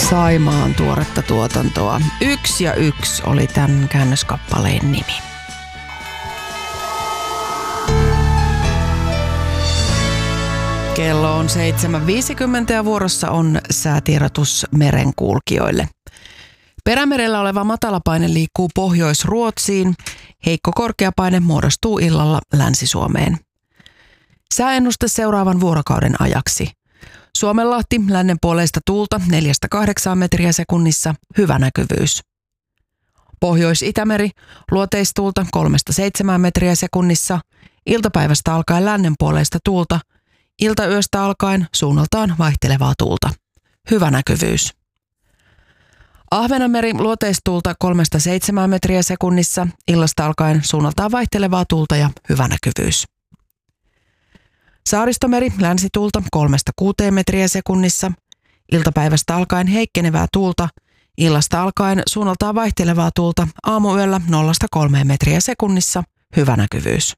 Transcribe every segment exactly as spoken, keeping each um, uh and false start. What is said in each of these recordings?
Saimaan tuoretta tuotantoa. Yksi ja yksi oli tämän käännöskappaleen nimi. Kello on seitsemän viisikymmentä ja vuorossa on säätiedotus merenkulkijoille. Perämerellä oleva matalapaine liikkuu Pohjois-Ruotsiin. Heikko korkeapaine muodostuu illalla Länsi-Suomeen. Sääennuste seuraavan vuorokauden ajaksi. Suomenlahti lännen puoleista tuulta neljästä kahdeksaan metriä sekunnissa, hyvä näkyvyys. Pohjois-Itämeri luoteistuulta kolmesta seitsemään metriä sekunnissa, iltapäivästä alkaen lännen puoleista tuulta, iltayöstä alkaen suunnaltaan vaihtelevaa tuulta, hyvä näkyvyys. Ahvenanmeri luoteistuulta kolmesta seitsemään metriä sekunnissa, illasta alkaen suunnaltaan vaihtelevaa tuulta ja hyvä näkyvyys. Saaristomeri länsituulta kolmesta kuuteen metriä sekunnissa, iltapäivästä alkaen heikkenevää tuulta, illasta alkaen suunnaltaan vaihtelevaa tuulta, aamuyöllä nollasta kolmeen metriä sekunnissa, hyvä näkyvyys.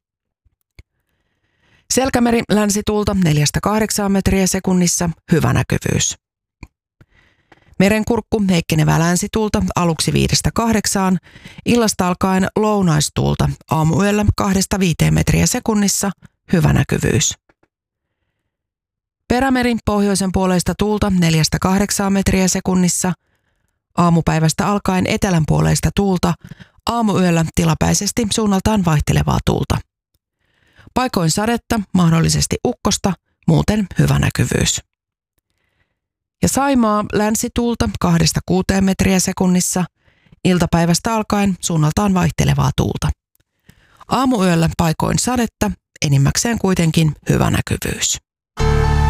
Selkämeri länsituulta neljästä kahdeksaan metriä sekunnissa, hyvä näkyvyys. Merenkurkku heikkenevää länsituulta aluksi viidestä kahdeksaan, illasta alkaen lounaistuulta, aamuyöllä kahdesta viiteen metriä sekunnissa, hyvä näkyvyys. Perämeri pohjoisen puoleista tuulta neljästä kahdeksaan metriä sekunnissa, aamupäivästä alkaen etelän puoleista tuulta, aamuyöllä tilapäisesti suunnaltaan vaihtelevaa tuulta. Paikoin sadetta, mahdollisesti ukkosta, muuten hyvä näkyvyys. Ja Saimaa länsituulta kahdesta kuuteen metriä sekunnissa, iltapäivästä alkaen suunnaltaan vaihtelevaa tuulta. Aamuyöllä paikoin sadetta, enimmäkseen kuitenkin hyvä näkyvyys.